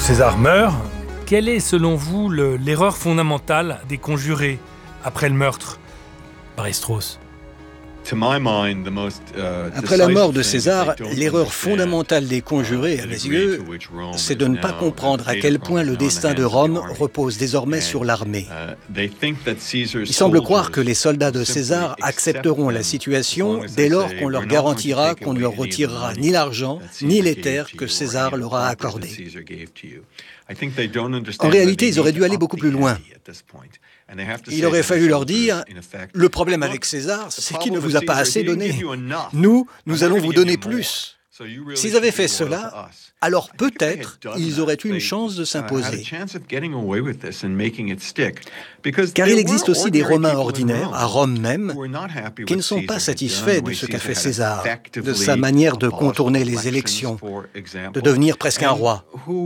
César meurt. Quelle est, selon vous, l'erreur fondamentale des conjurés après le meurtre? Barry-Strauss. Après la mort de César, l'erreur fondamentale des conjurés, à mes yeux, c'est de ne pas comprendre à quel point le destin de Rome repose désormais sur l'armée. Ils semblent croire que les soldats de César accepteront la situation dès lors qu'on leur garantira qu'on ne leur retirera ni l'argent, ni les terres que César leur a accordées. En réalité, ils auraient dû aller beaucoup plus loin. Il aurait fallu leur dire « Le problème avec César, c'est qu'il ne vous a pas assez donné. Nous allons vous donner plus. » S'ils avaient fait cela, alors peut-être ils auraient eu une chance de s'imposer. Car il existe aussi des Romains ordinaires, à Rome même, qui ne sont pas satisfaits de ce qu'a fait César, de sa manière de contourner les élections, de devenir presque un roi.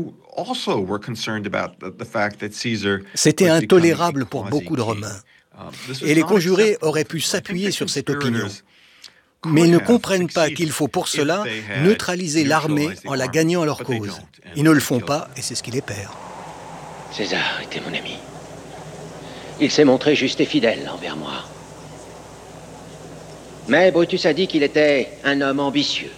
C'était intolérable pour beaucoup de Romains. Et les conjurés auraient pu s'appuyer sur cette opinion. Mais ils ne comprennent pas qu'il faut pour cela neutraliser l'armée en la gagnant à leur cause. Ils ne le font pas et c'est ce qui les perd. César était mon ami. Il s'est montré juste et fidèle envers moi. Mais Brutus a dit qu'il était un homme ambitieux.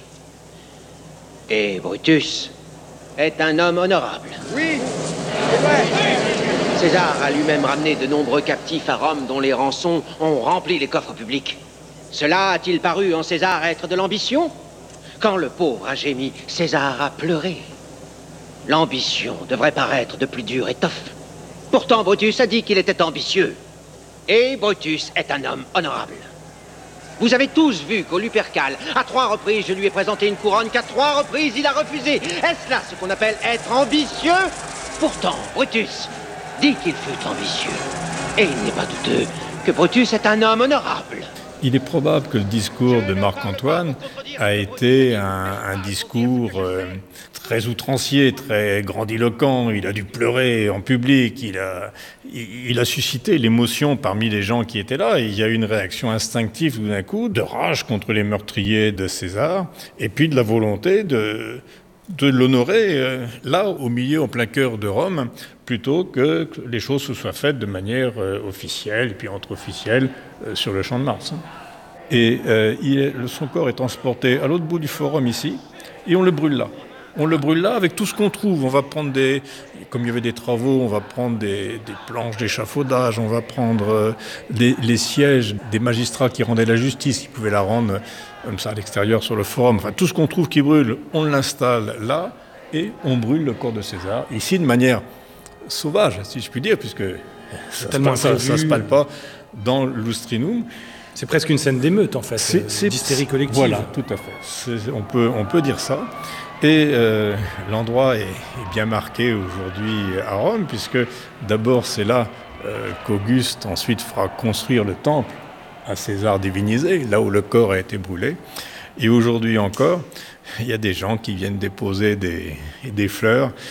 Et Brutus est un homme honorable. Oui, c'est vrai. César a lui-même ramené de nombreux captifs à Rome dont les rançons ont rempli les coffres publics. Cela a-t-il paru en César être de l'ambition? Quand le pauvre a gémi, César a pleuré. L'ambition devrait paraître de plus dur étoffe. Pourtant, Brutus a dit qu'il était ambitieux. Et Brutus est un homme honorable. Vous avez tous vu qu'au Lupercal, à 3 reprises, je lui ai présenté une couronne qu'à 3 reprises, il a refusé. Est-ce là ce qu'on appelle être ambitieux? Pourtant, Brutus dit qu'il fut ambitieux. Et il n'est pas douteux que Brutus est un homme honorable. Il est probable que le discours de Marc-Antoine a été un discours très outrancier, très grandiloquent. Il a dû pleurer en public, il a suscité l'émotion parmi les gens qui étaient là. Et il y a eu une réaction instinctive tout d'un coup, de rage contre les meurtriers de César, et puis de la volonté de l'honorer là, au milieu, en plein cœur de Rome, plutôt que les choses se soient faites de manière officielle, et puis entre officiels, sur le champ de Mars. Et son corps est transporté à l'autre bout du forum ici, et on le brûle là. On le brûle là avec tout ce qu'on trouve. On va prendre comme il y avait des travaux, on va prendre des planches d'échafaudage, on va prendre les sièges des magistrats qui rendaient la justice, qui pouvaient la rendre comme ça à l'extérieur sur le forum. Enfin, tout ce qu'on trouve qui brûle, on l'installe là, et on brûle le corps de César. Ici, de manière sauvage, si je puis dire, puisque ça se parle pas dans l'Oustrinum. C'est presque une scène d'émeute, en fait, d'hystérie collective. Voilà, tout à fait. On peut dire ça. Et l'endroit est bien marqué aujourd'hui à Rome, puisque d'abord c'est là qu'Auguste ensuite fera construire le temple à César divinisé, là où le corps a été brûlé. Et aujourd'hui encore, il y a des gens qui viennent déposer des fleurs